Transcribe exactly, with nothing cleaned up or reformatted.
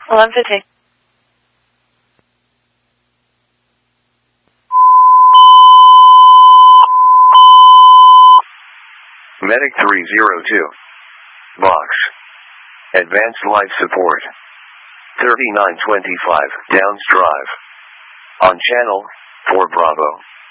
eleven fifty. Medic three zero two. Box. Advanced life support. thirty-nine twenty-five, Downs Drive. On channel four Bravo.